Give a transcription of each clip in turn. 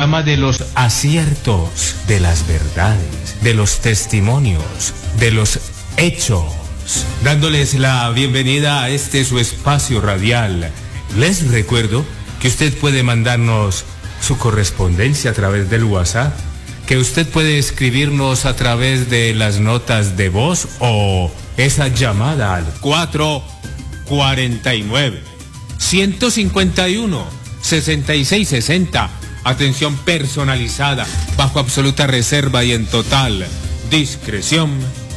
programa de los aciertos, de las verdades, de los testimonios, de los hechos. Dándoles la bienvenida a este su espacio radial. Les recuerdo que usted puede mandarnos su correspondencia a través del WhatsApp, que usted puede escribirnos a través de las notas de voz o esa llamada al 449-151-6660. Atención personalizada, bajo absoluta reserva y en total discreción.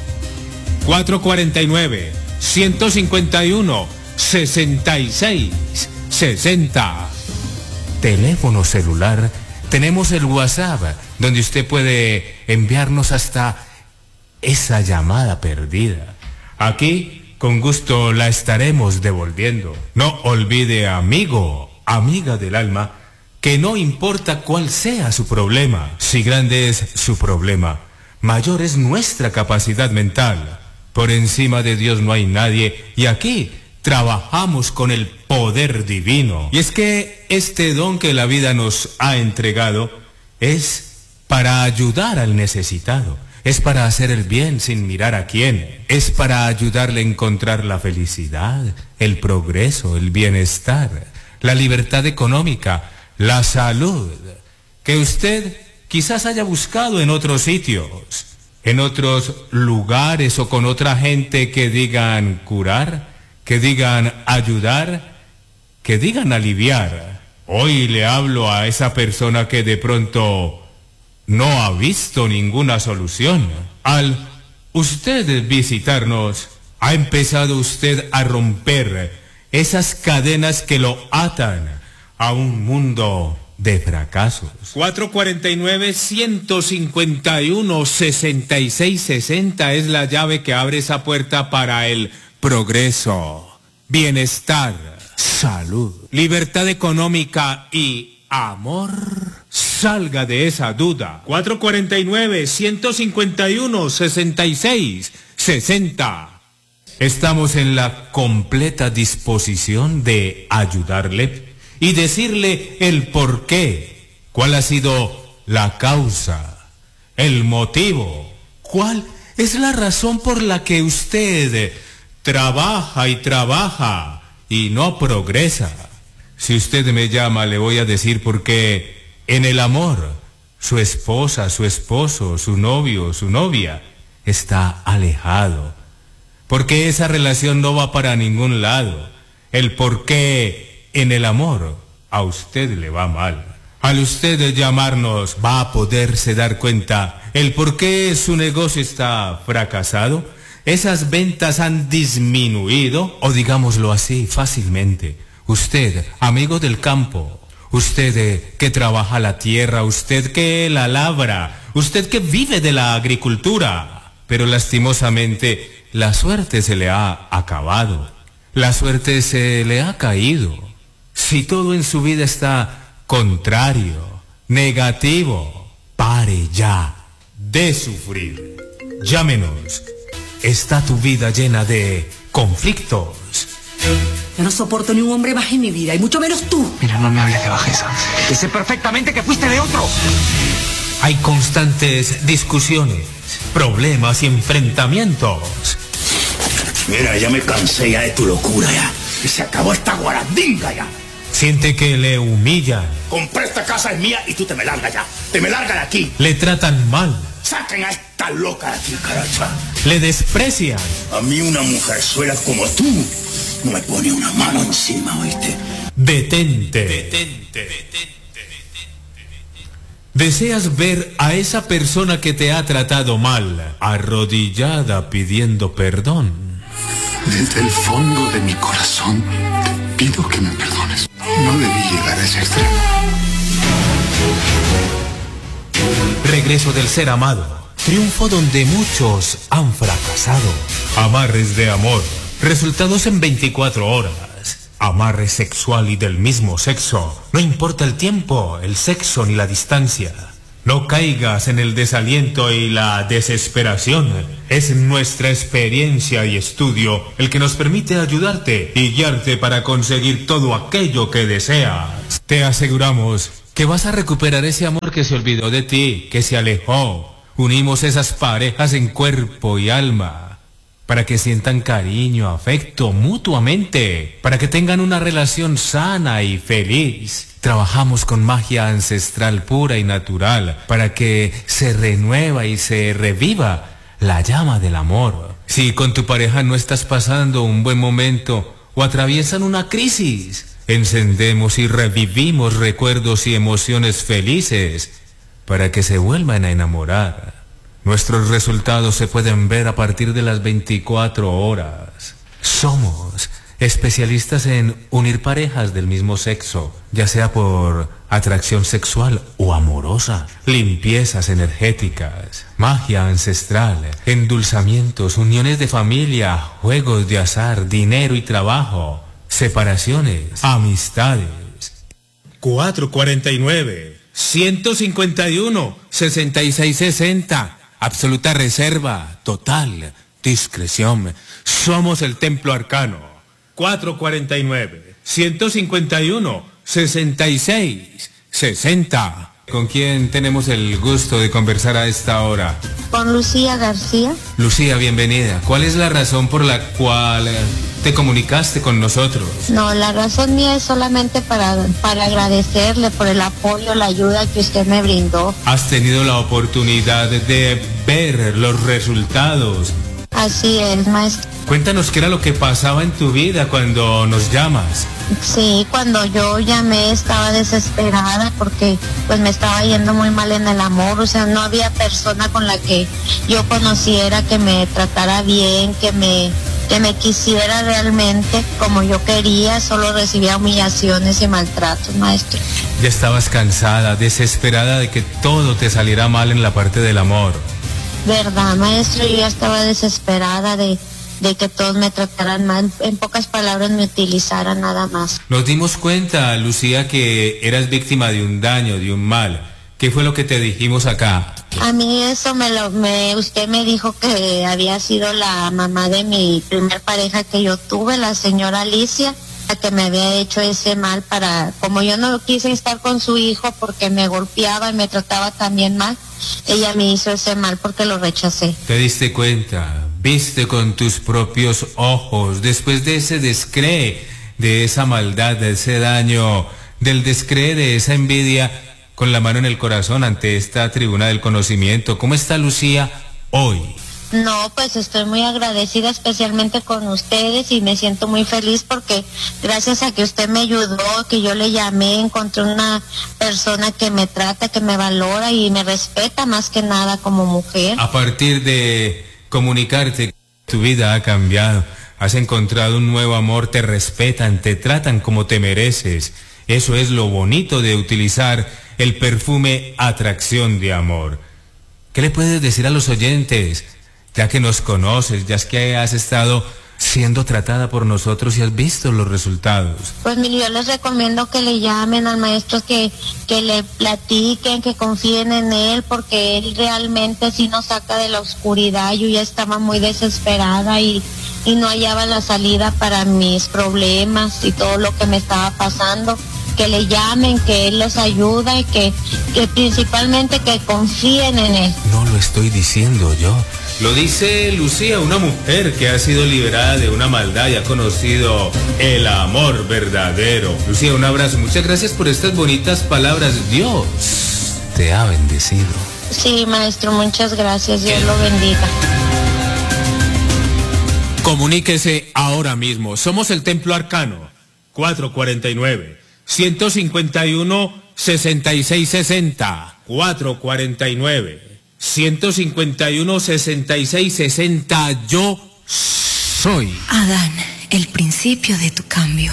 449-151-6660. Teléfono celular. Tenemos el WhatsApp, donde usted puede enviarnos hasta esa llamada perdida. Aquí, con gusto, la estaremos devolviendo. No olvide, amigo, amiga del alma, que no importa cuál sea su problema, si grande es su problema, mayor es nuestra capacidad mental. Por encima de Dios no hay nadie, y aquí trabajamos con el poder divino. Y es que este don que la vida nos ha entregado es para ayudar al necesitado, es para hacer el bien sin mirar a quién, es para ayudarle a encontrar la felicidad, el progreso, el bienestar, la libertad económica, la salud, que usted quizás haya buscado en otros sitios, en otros lugares o con otra gente que digan curar, que digan ayudar, que digan aliviar. Hoy le hablo a esa persona que de pronto no ha visto ninguna solución. Al usted visitarnos, ha empezado usted a romper esas cadenas que lo atan a un mundo de fracasos. 449-151-6660 es la llave que abre esa puerta para el progreso, bienestar, salud, libertad económica y amor. Salga de esa duda. 449-151-6660. Estamos en la completa disposición de ayudarle y decirle el por qué, cuál ha sido la causa, el motivo, cuál es la razón por la que usted trabaja y no progresa. Si usted me llama, le voy a decir por qué en el amor, su esposa, su esposo, su novio, su novia está alejado, porque esa relación no va para ningún lado. El por qué en el amor a usted le va mal. Al usted llamarnos va a poderse dar cuenta el por qué su negocio está fracasado. Esas ventas han disminuido, o digámoslo así fácilmente. Usted, amigo del campo, usted que trabaja la tierra, usted que la labra, usted que vive de la agricultura, pero lastimosamente la suerte se le ha acabado, la suerte se le ha caído. Si todo en su vida está contrario, negativo, pare ya de sufrir. Llámenos. Está tu vida llena de conflictos. Yo no soporto ni un hombre más en mi vida, y mucho menos tú. Mira, no me hables de bajeza. Que sé perfectamente que fuiste de otro. Hay constantes discusiones, problemas y enfrentamientos. Mira, ya me cansé ya de tu locura ya. Y se acabó esta guarandinga ya. Siente que le humillan. Compré esta casa, es mía y tú te me largas ya. Te me largas de aquí. Le tratan mal. Saquen a esta loca de aquí, caracha. Le desprecian. A mí una mujerzuela como tú no me pone una mano encima, ¿oíste? Detente. ¿Deseas ver a esa persona que te ha tratado mal, arrodillada pidiendo perdón? Desde el fondo de mi corazón te pido que me perdones. No debí llegar a ese extremo. Regreso del ser amado. Triunfo donde muchos han fracasado. Amarres de amor. Resultados en 24 horas. Amarre sexual y del mismo sexo. No importa el tiempo, el sexo ni la distancia. No caigas en el desaliento y la desesperación. Es nuestra experiencia y estudio el que nos permite ayudarte y guiarte para conseguir todo aquello que deseas. Te aseguramos que vas a recuperar ese amor que se olvidó de ti, que se alejó. Unimos esas parejas en cuerpo y alma para que sientan cariño, afecto mutuamente, para que tengan una relación sana y feliz. Trabajamos con magia ancestral pura y natural para que se renueva y se reviva la llama del amor. Si con tu pareja no estás pasando un buen momento o atraviesan una crisis, encendemos y revivimos recuerdos y emociones felices para que se vuelvan a enamorar. Nuestros resultados se pueden ver a partir de las 24 horas. Somos especialistas en unir parejas del mismo sexo, ya sea por atracción sexual o amorosa, limpiezas energéticas, magia ancestral, endulzamientos, uniones de familia, juegos de azar, dinero y trabajo, separaciones, amistades. 449, 151, 6660, absoluta reserva, total, discreción. Somos el Templo Arcano. 449, 151, 66, 60. ¿Con quién tenemos el gusto de conversar a esta hora? Con Lucía García. Lucía, bienvenida. ¿Cuál es la razón por la cual te comunicaste con nosotros? No, la razón mía es solamente para agradecerle por el apoyo, la ayuda que usted me brindó. ¿Has tenido la oportunidad de ver los resultados? Así es, maestro. Cuéntanos qué era lo que pasaba en tu vida cuando nos llamas. Sí, cuando yo llamé estaba desesperada porque pues me estaba yendo muy mal en el amor, o sea, no había persona con la que yo conociera que me tratara bien, que me quisiera realmente como yo quería, solo recibía humillaciones y maltratos, maestro. Ya estabas cansada, desesperada de que todo te saliera mal en la parte del amor. Verdad, maestro, yo ya estaba desesperada de que todos me trataran mal, en pocas palabras me utilizaran nada más. Nos dimos cuenta, Lucía, que eras víctima de un daño, de un mal. ¿Qué fue lo que te dijimos acá? A mí eso usted me dijo que había sido la mamá de mi primer pareja que yo tuve, la señora Alicia, la que me había hecho ese mal como yo no quise estar con su hijo porque me golpeaba y me trataba también mal, ella me hizo ese mal porque lo rechacé. ¿Te diste cuenta? Viste con tus propios ojos, después de ese descree, de esa maldad, de ese daño, del descree, de esa envidia, con la mano en el corazón ante esta tribuna del conocimiento. ¿Cómo está Lucía hoy? No, pues estoy muy agradecida especialmente con ustedes y me siento muy feliz porque gracias a que usted me ayudó, que yo le llamé, encontré una persona que me trata, que me valora y me respeta más que nada como mujer. A partir de comunicarte, tu vida ha cambiado, has encontrado un nuevo amor, te respetan, te tratan como te mereces. Eso es lo bonito de utilizar el perfume Atracción de Amor. ¿Qué le puedes decir a los oyentes? Ya que nos conoces, ya es que has estado siendo tratada por nosotros y has visto los resultados. Pues mire, yo les recomiendo que le llamen al maestro, que le platiquen, que confíen en él, porque él realmente sí nos saca de la oscuridad. Yo ya estaba muy desesperada y no hallaba la salida para mis problemas y todo lo que me estaba pasando. Que le llamen, que él los ayuda y que principalmente que confíen en él. No lo estoy diciendo yo. Lo dice Lucía, una mujer que ha sido liberada de una maldad y ha conocido el amor verdadero. Lucía, un abrazo. Muchas gracias por estas bonitas palabras. Dios te ha bendecido. Sí, maestro, muchas gracias. Dios lo bendiga. Comuníquese ahora mismo. Somos el Templo Arcano. 449-151-6660. 449-151-6660. Yo soy Adán, el principio de tu cambio.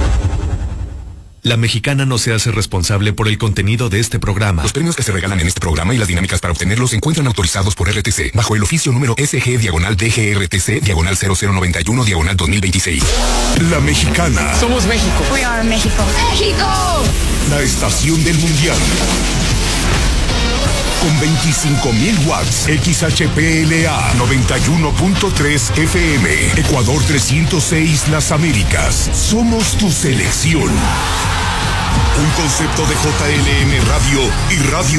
La Mexicana no se hace responsable por el contenido de este programa. Los premios que se regalan en este programa y las dinámicas para obtenerlos se encuentran autorizados por RTC bajo el oficio número SG/DGRTC/0091/2026. La Mexicana. Somos México. We are México. ¡México! La estación del mundial. Con 25.000 watts, XHPLA 91.3 FM, Ecuador 306 Las Américas. Somos tu selección. Un concepto de JLM Radio y Radio